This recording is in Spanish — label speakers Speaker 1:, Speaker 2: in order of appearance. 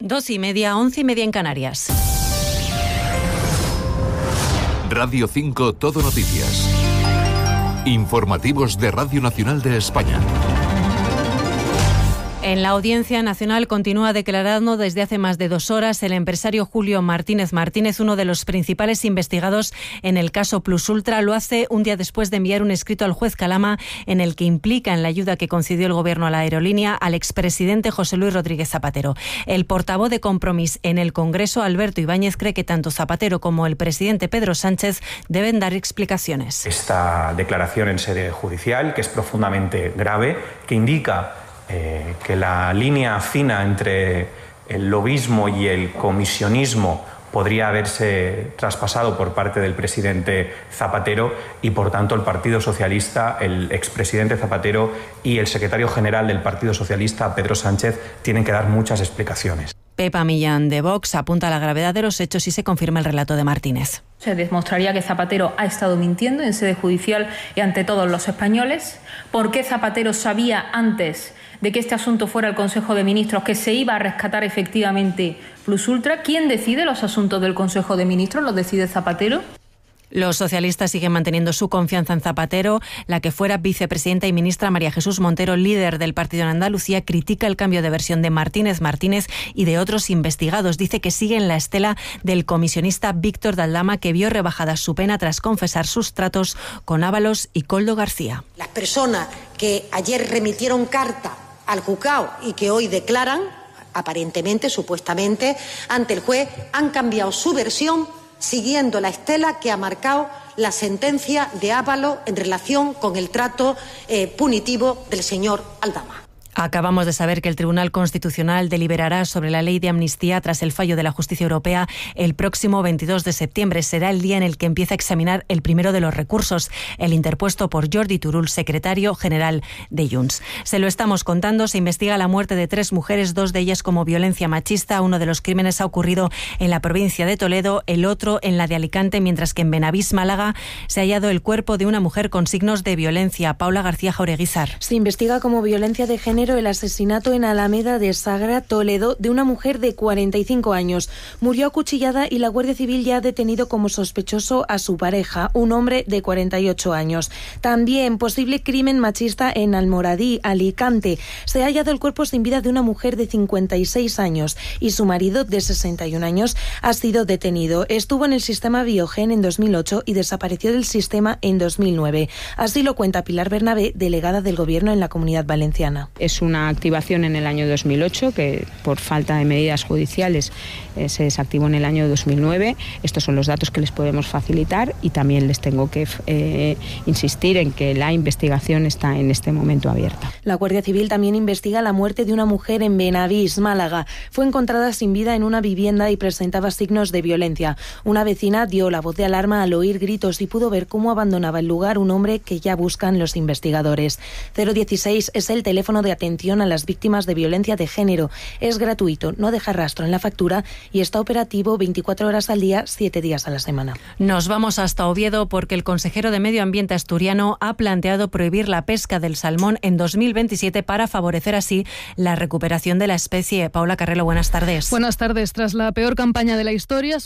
Speaker 1: 2:30, 11:30 en Canarias.
Speaker 2: Radio 5 Todo Noticias. Informativos de Radio Nacional de España.
Speaker 1: En la Audiencia Nacional continúa declarando desde hace más de 2 horas el empresario Julio Martínez, uno de los principales investigados en el caso Plus Ultra. Lo hace un día después de enviar un escrito al juez Calama en el que implica en la ayuda que concedió el Gobierno a la aerolínea al expresidente José Luis Rodríguez Zapatero. El portavoz de Compromís en el Congreso, Alberto Ibáñez, cree que tanto Zapatero como el presidente Pedro Sánchez deben dar explicaciones.
Speaker 3: Esta declaración en sede judicial, que es profundamente grave, que indica que la línea fina entre el lobismo y el comisionismo podría haberse traspasado por parte del presidente Zapatero y, por tanto, el Partido Socialista, el expresidente Zapatero y el secretario general del Partido Socialista, Pedro Sánchez, tienen que dar muchas explicaciones.
Speaker 1: Pepa Millán, de Vox, apunta a la gravedad de los hechos y se confirma el relato de Martínez.
Speaker 4: Se demostraría que Zapatero ha estado mintiendo en sede judicial y ante todos los españoles. ¿Por qué Zapatero sabía antes de que este asunto fuera al Consejo de Ministros que se iba a rescatar efectivamente Plus Ultra? ¿Quién decide los asuntos del Consejo de Ministros? ¿Los decide Zapatero?
Speaker 1: Los socialistas siguen manteniendo su confianza en Zapatero. La que fuera vicepresidenta y ministra María Jesús Montero, líder del partido en Andalucía, critica el cambio de versión de Martínez y de otros investigados. Dice que sigue en la estela del comisionista Víctor de Aldama, que vio rebajada su pena tras confesar sus tratos con Ábalos y Koldo García.
Speaker 5: Las personas que ayer remitieron carta al juzgado y que hoy declaran, aparentemente, supuestamente, ante el juez, han cambiado su versión siguiendo la estela que ha marcado la sentencia de Ábalos en relación con el trato punitivo del señor Aldama.
Speaker 1: Acabamos de saber que el Tribunal Constitucional deliberará sobre la ley de amnistía tras el fallo de la Justicia Europea el próximo 22 de septiembre. Será el día en el que empieza a examinar el primero de los recursos, el interpuesto por Jordi Turull, secretario general de Junts. Se lo estamos contando, se investiga la muerte de 3 mujeres, 2 de ellas como violencia machista. Uno de los crímenes ha ocurrido en la provincia de Toledo, el otro en la de Alicante, mientras que en Benavís, Málaga, se ha hallado el cuerpo de una mujer con signos de violencia. Paula García Jaureguizar.
Speaker 6: Se investiga como violencia de género el asesinato en Alameda de Sagra, Toledo, de una mujer de 45 años. Murió acuchillada y la Guardia Civil ya ha detenido como sospechoso a su pareja, un hombre de 48 años. También posible crimen machista en Almoradí, Alicante. Se ha hallado el cuerpo sin vida de una mujer de 56 años y su marido, de 61 años, ha sido detenido. Estuvo en el sistema Biogen en 2008 y desapareció del sistema en 2009. Así lo cuenta Pilar Bernabé, delegada del Gobierno en la Comunidad Valenciana.
Speaker 7: Es una activación en el año 2008 que por falta de medidas judiciales se desactivó en el año 2009. Estos son los datos que les podemos facilitar y también les tengo que insistir en que la investigación está en este momento abierta.
Speaker 6: La Guardia Civil también investiga la muerte de una mujer en Benavís, Málaga. Fue encontrada sin vida en una vivienda y presentaba signos de violencia. Una vecina dio la voz de alarma al oír gritos y pudo ver cómo abandonaba el lugar un hombre que ya buscan los investigadores. 016 es el teléfono de atención a las víctimas de violencia de género. Es gratuito, no deja rastro en la factura y está operativo 24 horas al día, 7 días a la semana.
Speaker 1: Nos vamos hasta Oviedo porque el consejero de Medio Ambiente asturiano ha planteado prohibir la pesca del salmón en 2027 para favorecer así la recuperación de la especie. Paula Carrelo, buenas tardes.
Speaker 8: Buenas tardes. Tras la peor campaña de la historia,